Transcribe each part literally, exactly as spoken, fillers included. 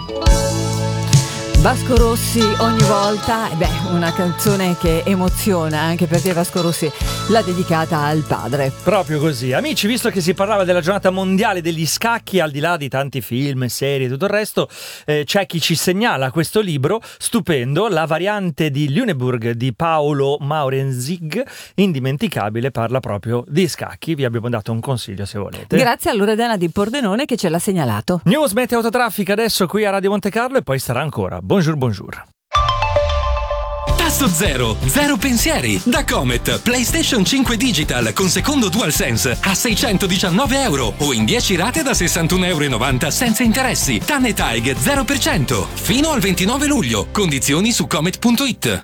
Vasco Rossi ogni volta, beh, una canzone che emoziona, anche perché Vasco Rossi l'ha dedicata al padre. Proprio così. Amici, visto che si parlava della giornata mondiale degli scacchi, al di là di tanti film, serie e tutto il resto, eh, c'è chi ci segnala questo libro stupendo, La variante di Lüneburg di Paolo Maurenzig, indimenticabile, parla proprio di scacchi. Vi abbiamo dato un consiglio se volete. Grazie a Loredana di Pordenone che ce l'ha segnalato. News Meteo Autotraffic adesso qui a Radio Monte Carlo e poi sarà ancora. Bonjour, bonjour. Tasso zero, zero pensieri. Da Comet, PlayStation cinque Digital con secondo DualSense a seicentodiciannove euro o in dieci rate da sessantuno virgola novanta euro senza interessi. Tanne Taig zero per cento. Fino al ventinove luglio. Condizioni su comet punto it.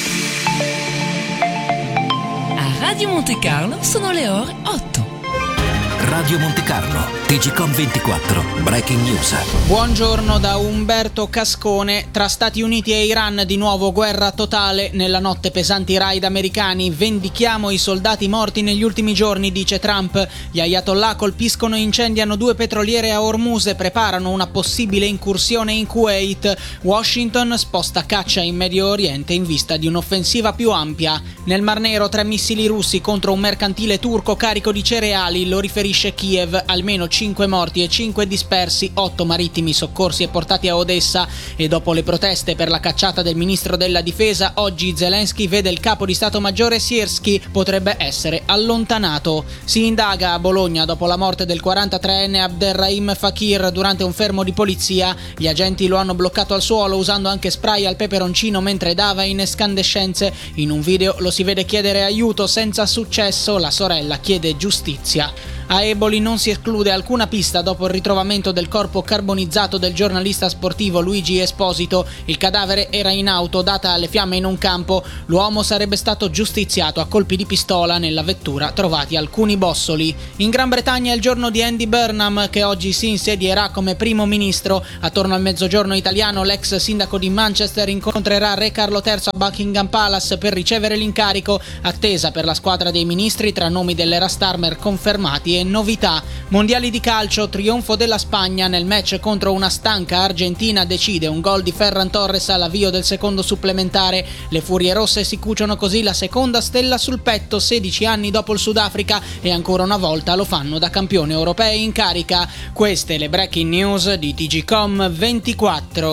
A Radio Monte Carlo sono le ore otto. Radio Monte Carlo, T G Com ventiquattro, Breaking News. Buongiorno da Umberto Cascone. Tra Stati Uniti e Iran di nuovo guerra totale. Nella notte pesanti raid americani. Vendichiamo i soldati morti negli ultimi giorni, dice Trump. Gli ayatollah colpiscono e incendiano due petroliere a Hormuz e preparano una possibile incursione in Kuwait. Washington sposta caccia in Medio Oriente in vista di un'offensiva più ampia. Nel Mar Nero tre missili russi contro un mercantile turco carico di cereali, lo riferisce Kiev. Almeno cinque morti e cinque dispersi, otto marittimi soccorsi e portati a Odessa. E dopo le proteste per la cacciata del ministro della difesa, oggi Zelensky vede il capo di Stato Maggiore Sirski, potrebbe essere allontanato. Si indaga a Bologna dopo la morte del quarantatreenne Abderrahim Fakir durante un fermo di polizia. Gli agenti lo hanno bloccato al suolo usando anche spray al peperoncino mentre dava in escandescenze. In un video lo si vede chiedere aiuto senza successo, la sorella chiede giustizia. A Eboli non si esclude alcuna pista dopo il ritrovamento del corpo carbonizzato del giornalista sportivo Luigi Esposito. Il cadavere era in auto, data alle fiamme in un campo. L'uomo sarebbe stato giustiziato a colpi di pistola. Nella vettura trovati alcuni bossoli. In Gran Bretagna è il giorno di Andy Burnham, che oggi si insedierà come primo ministro. Attorno al mezzogiorno italiano l'ex sindaco di Manchester incontrerà Re Carlo terzo a Buckingham Palace per ricevere l'incarico. Attesa per la squadra dei ministri tra nomi dell'era Starmer confermati e novità. Mondiali di calcio, trionfo della Spagna nel match contro una stanca Argentina, decide un gol di Ferran Torres all'avvio del secondo supplementare. Le Furie Rosse si cuciono così la seconda stella sul petto sedici anni dopo il Sudafrica e ancora una volta lo fanno da campioni europei in carica. Queste le breaking news di T G Com ventiquattro.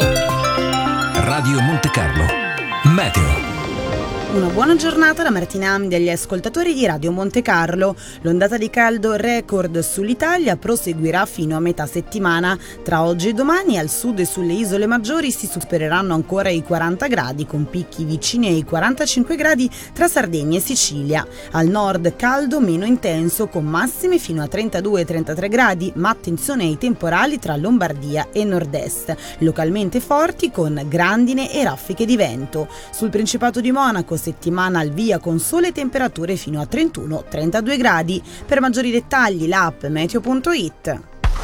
Radio Monte Carlo, Meteo. Una buona giornata da Martina Amdi agli ascoltatori di Radio Monte Carlo. L'ondata di caldo record sull'Italia proseguirà fino a metà settimana. Tra oggi e domani al sud e sulle isole maggiori si supereranno ancora i quaranta gradi, con picchi vicini ai quarantacinque gradi tra Sardegna e Sicilia. Al nord caldo meno intenso, con massime fino a trentadue trentatré gradi, ma attenzione ai temporali tra Lombardia e nord-est, localmente forti con grandine e raffiche di vento. Sul Principato di Monaco settimana al via con sole e temperature fino a trentuno trentadue gradi. Per maggiori dettagli l'app meteo punto it.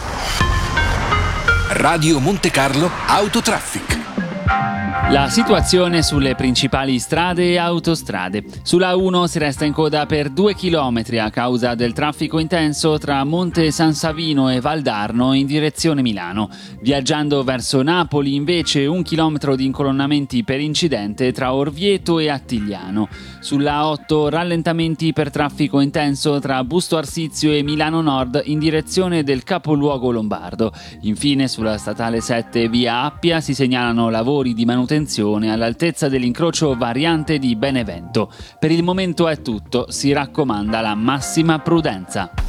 Radio Monte Carlo Autotraffic. La situazione sulle principali strade e autostrade. Sulla uno si resta in coda per due chilometri a causa del traffico intenso tra Monte San Savino e Valdarno in direzione Milano. Viaggiando verso Napoli invece un chilometro di incolonnamenti per incidente tra Orvieto e Attigliano. Sulla otto rallentamenti per traffico intenso tra Busto Arsizio e Milano Nord in direzione del capoluogo lombardo. Infine sulla statale sette via Appia si segnalano lavori di manutenzione all'altezza dell'incrocio variante di Benevento. Per il momento è tutto, si raccomanda la massima prudenza.